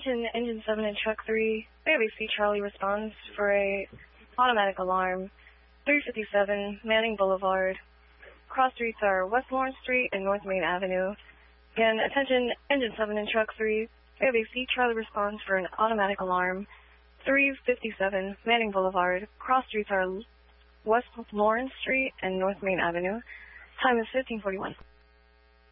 Attention Engine 7 and Truck 3. ABC Charlie responds for a automatic alarm. 357 Manning Boulevard. Cross streets are West Lawrence Street and North Main Avenue. Again, attention Engine 7 and Truck 3. ABC Charlie responds for an automatic alarm. 357 Manning Boulevard. Cross streets are West Lawrence Street and North Main Avenue. Time is 15:41.